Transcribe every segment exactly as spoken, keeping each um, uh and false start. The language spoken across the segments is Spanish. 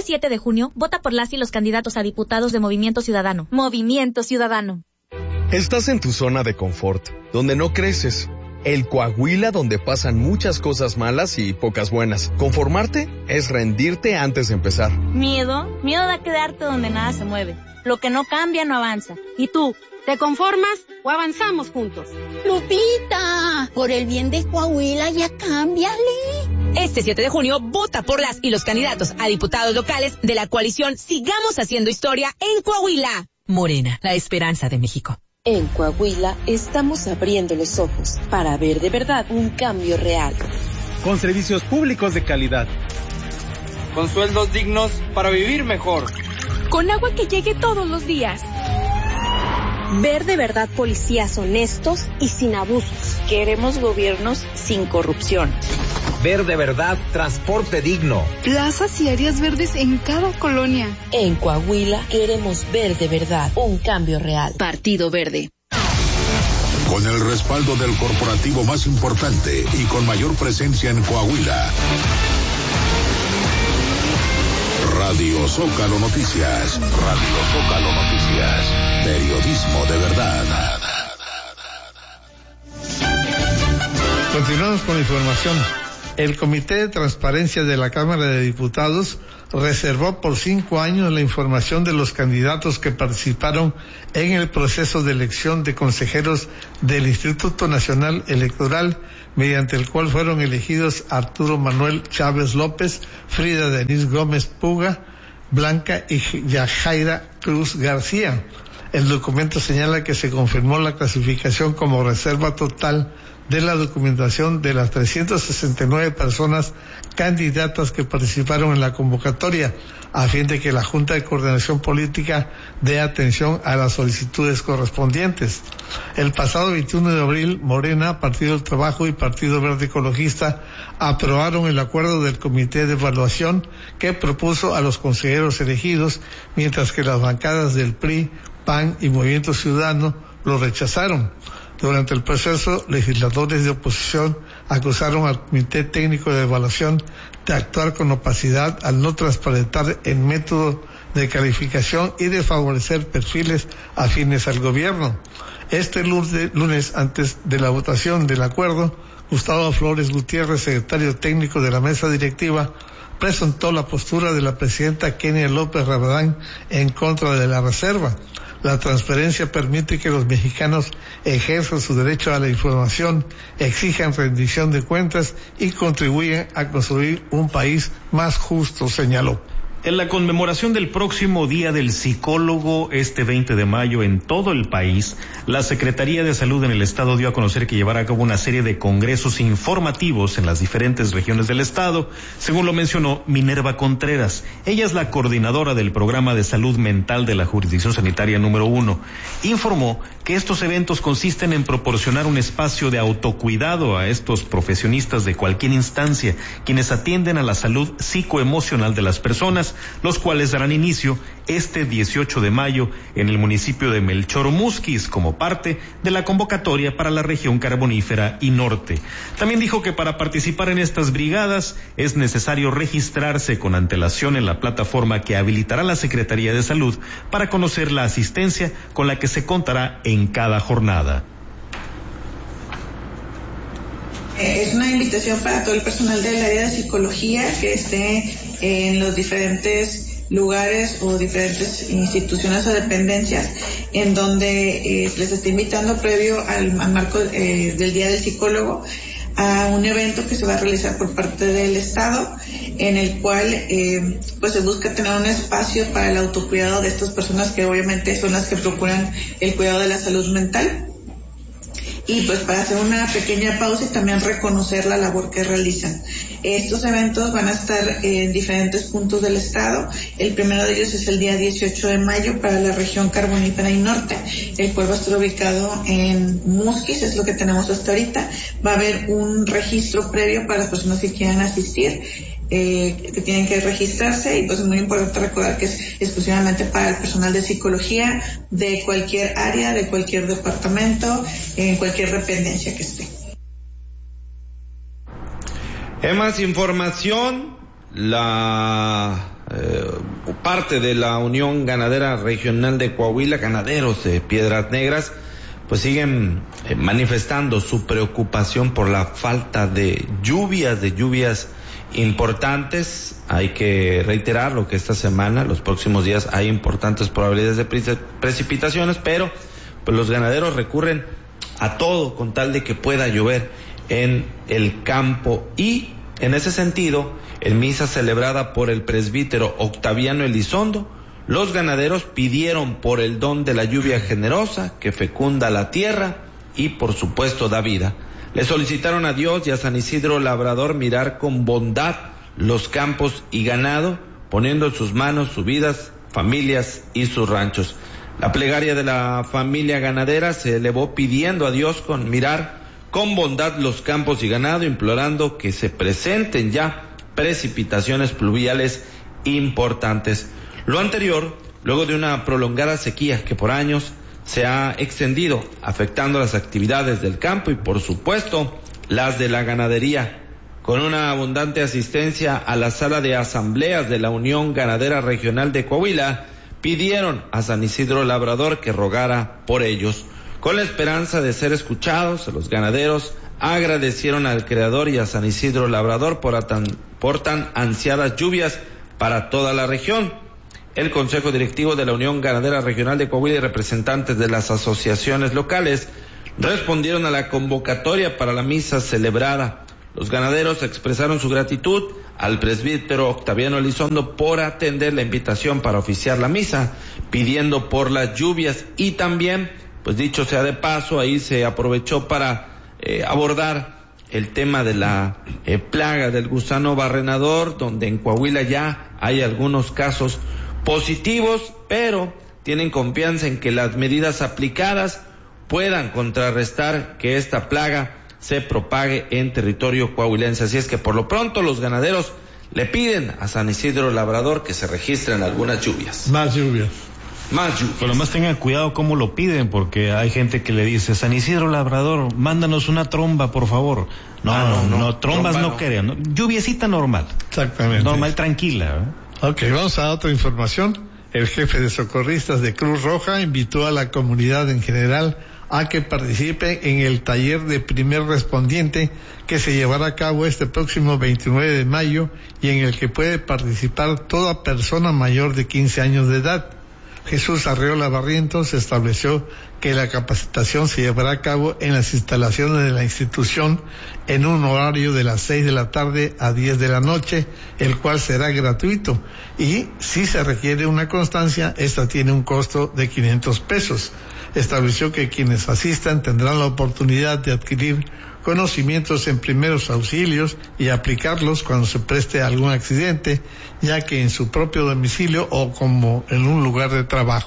siete de junio, vota por las y los candidatos a diputados de Movimiento Ciudadano. Movimiento Ciudadano. Estás en tu zona de confort, donde no creces. El Coahuila donde pasan muchas cosas malas y pocas buenas. Conformarte es rendirte antes de empezar. Miedo, miedo a quedarte donde nada se mueve. Lo que no cambia no avanza. ¿Y tú? ¿Te conformas o avanzamos juntos? Lupita, por el bien de Coahuila ya cámbiale. Este siete de junio, vota por las y los candidatos a diputados locales de la coalición Sigamos Haciendo Historia en Coahuila. Morena, la esperanza de México. En Coahuila estamos abriendo los ojos para ver de verdad un cambio real. Con servicios públicos de calidad. Con sueldos dignos para vivir mejor. Con agua que llegue todos los días. Ver de verdad policías honestos y sin abusos. Queremos gobiernos sin corrupción. Ver de verdad transporte digno. Plazas y áreas verdes en cada colonia. En Coahuila queremos ver de verdad un cambio real. Partido Verde. Con el respaldo del corporativo más importante y con mayor presencia en Coahuila. Radio Zócalo Noticias. Radio Zócalo Noticias. Periodismo de verdad. Continuamos con la información. El Comité de Transparencia de la Cámara de Diputados reservó por cinco años la información de los candidatos que participaron en el proceso de elección de consejeros del Instituto Nacional Electoral, mediante el cual fueron elegidos Arturo Manuel Chávez López, Frida Denise Gómez Puga, Blanca y Yajaira Cruz García. El documento señala que se confirmó la clasificación como reserva total de la documentación de las trescientas sesenta y nueve personas candidatas que participaron en la convocatoria, a fin de que la Junta de Coordinación Política dé atención a las solicitudes correspondientes. El pasado veintiuno de abril, Morena, Partido del Trabajo y Partido Verde Ecologista aprobaron el acuerdo del Comité de Evaluación que propuso a los consejeros elegidos, mientras que las bancadas del P R I, P A N y Movimiento Ciudadano lo rechazaron. Durante el proceso, legisladores de oposición acusaron al Comité Técnico de Evaluación de actuar con opacidad al no transparentar el método de calificación y de favorecer perfiles afines al gobierno. Este lunes, antes de la votación del acuerdo, Gustavo Flores Gutiérrez, secretario técnico de la mesa directiva, presentó la postura de la presidenta Kenia López Rabadán en contra de la reserva. La transparencia permite que los mexicanos ejerzan su derecho a la información, exijan rendición de cuentas y contribuyan a construir un país más justo, señaló. En la conmemoración del próximo Día del Psicólogo, este veinte de mayo, en todo el país, la Secretaría de Salud en el Estado dio a conocer que llevará a cabo una serie de congresos informativos en las diferentes regiones del Estado, según lo mencionó Minerva Contreras. Ella es la coordinadora del Programa de Salud Mental de la Jurisdicción Sanitaria número uno. Informó que estos eventos consisten en proporcionar un espacio de autocuidado a estos profesionistas de cualquier instancia, quienes atienden a la salud psicoemocional de las personas, los cuales darán inicio este dieciocho de mayo en el municipio de Melchor Musquis como parte de la convocatoria para la región carbonífera y norte. También dijo que para participar en estas brigadas es necesario registrarse con antelación en la plataforma que habilitará la Secretaría de Salud para conocer la asistencia con la que se contará en cada jornada. Es una invitación para todo el personal del área de psicología que esté en los diferentes lugares o diferentes instituciones o dependencias en donde eh, les estoy invitando previo al, al marco eh, del Día del Psicólogo a un evento que se va a realizar por parte del Estado, en el cual eh, pues se busca tener un espacio para el autocuidado de estas personas que obviamente son las que procuran el cuidado de la salud mental. Y pues para hacer una pequeña pausa y también reconocer la labor que realizan. Estos eventos van a estar en diferentes puntos del estado. El primero de ellos es el día dieciocho de mayo para la región carbonífera y norte, el cual va a estar ubicado en Musquis, es lo que tenemos hasta ahorita. Va a haber un registro previo para las personas que quieran asistir. Eh, que tienen que registrarse, y pues es muy importante recordar que es exclusivamente para el personal de psicología de cualquier área, de cualquier departamento, en cualquier dependencia que esté. En más información, la eh, parte de la Unión Ganadera Regional de Coahuila, ganaderos de Piedras Negras, pues siguen eh, manifestando su preocupación por la falta de lluvias, de lluvias importantes. Hay que reiterarlo que esta semana, los próximos días, hay importantes probabilidades de pre- precipitaciones, pero pues los ganaderos recurren a todo con tal de que pueda llover en el campo. Y en ese sentido, en misa celebrada por el presbítero Octaviano Elizondo, los ganaderos pidieron por el don de la lluvia generosa que fecunda la tierra y por supuesto da vida. Le solicitaron a Dios y a San Isidro Labrador mirar con bondad los campos y ganado, poniendo en sus manos sus vidas, familias y sus ranchos. La plegaria de la familia ganadera se elevó pidiendo a Dios con mirar con bondad los campos y ganado, implorando que se presenten ya precipitaciones pluviales importantes. Lo anterior, luego de una prolongada sequía que por años se ha extendido, afectando las actividades del campo y por supuesto las de la ganadería. Con una abundante asistencia a la sala de asambleas de la Unión Ganadera Regional de Coahuila, pidieron a San Isidro Labrador que rogara por ellos. Con la esperanza de ser escuchados, los ganaderos agradecieron al Creador y a San Isidro Labrador por tan, por tan ansiadas lluvias para toda la región. El Consejo Directivo de la Unión Ganadera Regional de Coahuila y representantes de las asociaciones locales respondieron a la convocatoria para la misa celebrada. Los ganaderos expresaron su gratitud al presbítero Octaviano Elizondo por atender la invitación para oficiar la misa, pidiendo por las lluvias, y también, pues dicho sea de paso, ahí se aprovechó para eh, abordar el tema de la eh, plaga del gusano barrenador, donde en Coahuila ya hay algunos casos positivos, pero tienen confianza en que las medidas aplicadas puedan contrarrestar que esta plaga se propague en territorio coahuilense. Así es que por lo pronto los ganaderos le piden a San Isidro Labrador que se registren algunas lluvias. Más lluvias. Más lluvias. Pero más tengan cuidado cómo lo piden, porque hay gente que le dice: San Isidro Labrador, mándanos una tromba, por favor. No, ah, no, no, no, trombas no, no quedan. ¿no? Lluviecita normal. Exactamente. Normal, tranquila. ¿eh? Ok, vamos a otra información. El jefe de socorristas de Cruz Roja invitó a la comunidad en general a que participe en el taller de primer respondiente que se llevará a cabo este próximo veintinueve de mayo y en el que puede participar toda persona mayor de quince años de edad. Jesús Arreola Barrientos estableció que la capacitación se llevará a cabo en las instalaciones de la institución en un horario de las seis de la tarde a diez de la noche, el cual será gratuito, y si se requiere una constancia, esta tiene un costo de quinientos pesos. Estableció que quienes asistan tendrán la oportunidad de adquirir conocimientos en primeros auxilios y aplicarlos cuando se preste algún accidente, ya que en su propio domicilio o como en un lugar de trabajo.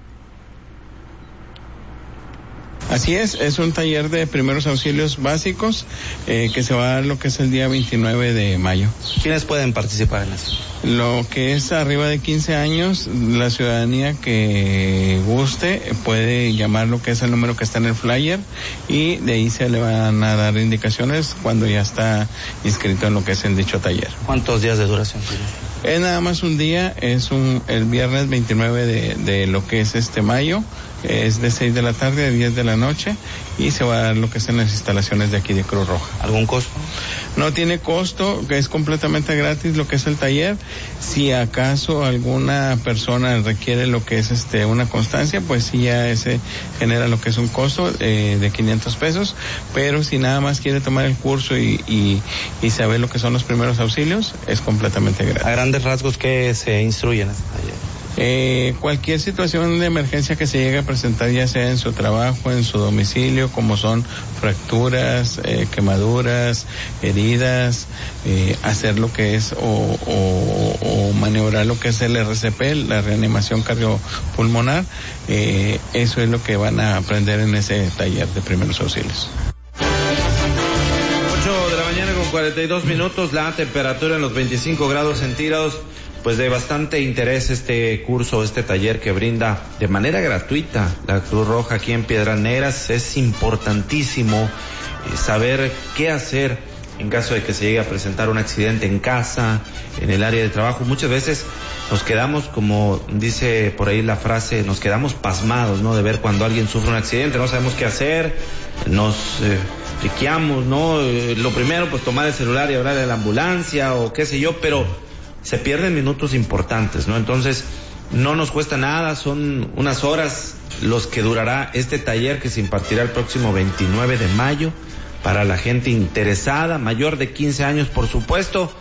Así es, es un taller de primeros auxilios básicos eh, que se va a dar lo que es el día veintinueve de mayo. ¿Quiénes pueden participar en eso? Lo que es arriba de quince años, la ciudadanía que guste puede llamar lo que es el número que está en el flyer y de ahí se le van a dar indicaciones cuando ya está inscrito en lo que es el dicho taller. ¿Cuántos días de duración tiene? Es nada más un día, es un el viernes veintinueve de, de lo que es este mayo, es de seis de la tarde a diez de la noche y se va a dar lo que es en las instalaciones de aquí de Cruz Roja. ¿Algún costo? No tiene costo, que es completamente gratis lo que es el taller. Si acaso alguna persona requiere lo que es este una constancia, pues sí ya ese genera lo que es un costo eh, de quinientos pesos, pero si nada más quiere tomar el curso y, y, y saber lo que son los primeros auxilios, es completamente gratis. A grandes rasgos, ¿qué se instruye en este taller? Eh, cualquier situación de emergencia que se llegue a presentar, ya sea en su trabajo, en su domicilio, como son fracturas, eh, quemaduras, heridas, eh, hacer lo que es o, o, o maniobrar lo que es el R C P, la reanimación cardiopulmonar, eh, eso es lo que van a aprender en ese taller de primeros auxilios. ocho de la mañana con cuarenta y dos minutos, la temperatura en los veinticinco grados centígrados. Pues de bastante interés este curso, este taller que brinda de manera gratuita la Cruz Roja aquí en Piedras Negras. Es importantísimo eh, saber qué hacer en caso de que se llegue a presentar un accidente en casa, en el área de trabajo. Muchas veces nos quedamos, como dice por ahí la frase, nos quedamos pasmados, ¿no? De ver cuando alguien sufre un accidente, no sabemos qué hacer, nos eh, friqueamos, ¿no? Eh, lo primero, pues tomar el celular y hablar de la ambulancia o qué sé yo, pero se pierden minutos importantes, ¿no? Entonces, no nos cuesta nada, son unas horas los que durará este taller que se impartirá el próximo veintinueve de mayo para la gente interesada, mayor de quince años, por supuesto,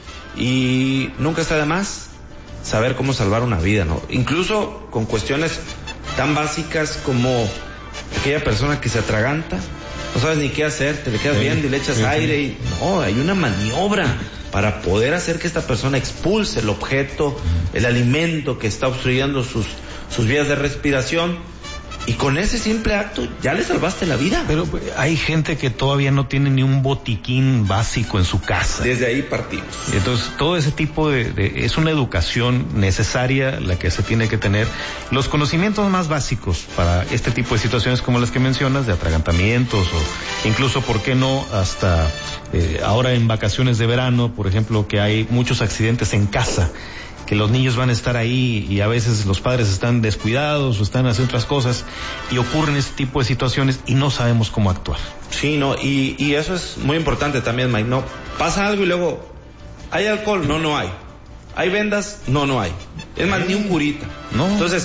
y nunca está de más saber cómo salvar una vida, ¿no? Incluso con cuestiones tan básicas como aquella persona que se atraganta, no sabes ni qué hacer, te le quedas sí, viendo y le echas sí, aire y no, hay una maniobra para poder hacer que esta persona expulse el objeto, el alimento que está obstruyendo sus, sus vías de respiración. Y con ese simple acto ya le salvaste la vida. Pero hay gente que todavía no tiene ni un botiquín básico en su casa. Desde ahí partimos. Entonces, todo ese tipo de, de... es una educación necesaria la que se tiene que tener. Los conocimientos más básicos para este tipo de situaciones como las que mencionas, de atragantamientos o incluso, ¿por qué no?, hasta eh, ahora en vacaciones de verano, por ejemplo, que hay muchos accidentes en casa, que los niños van a estar ahí y a veces los padres están descuidados o están haciendo otras cosas y ocurren este tipo de situaciones y no sabemos cómo actuar. Sí, no, y, y eso es muy importante también, Mike, ¿no? Pasa algo y luego, ¿hay alcohol? No, no hay. ¿Hay vendas? No, no hay. Es más, ni un curita. No. Entonces,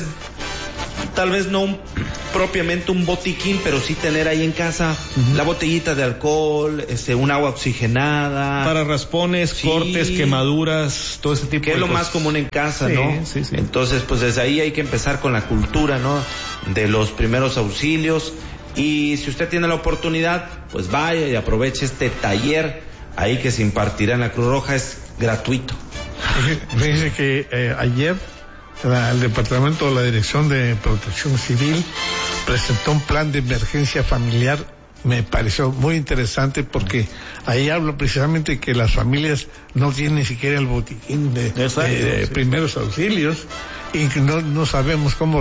tal vez no un, propiamente un botiquín, pero sí tener ahí en casa uh-huh. la botellita de alcohol, este, un agua oxigenada. Para raspones, sí. cortes, quemaduras, todo ese tipo que de cosas. Que es lo más común en casa, sí, ¿no? Sí, sí. Entonces, pues desde ahí hay que empezar con la cultura, ¿no? De los primeros auxilios. Y si usted tiene la oportunidad, pues vaya y aproveche este taller ahí que se impartirá en la Cruz Roja, es gratuito. Fíjense que eh, ayer La, el Departamento de la Dirección de Protección Civil presentó un plan de emergencia familiar. Me pareció muy interesante porque ahí habla precisamente que las familias no tienen ni siquiera el botiquín de, Exacto, de, de sí. primeros auxilios y que no, no sabemos cómo